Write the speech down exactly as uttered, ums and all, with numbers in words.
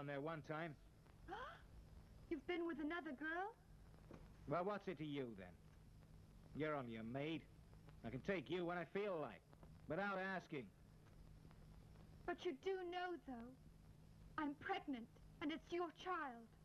down there one time. You've been with another girl? Well, what's it to you, then? You're only a maid. I can take you when I feel like, without asking. But you do know, though. I'm pregnant, and it's your child.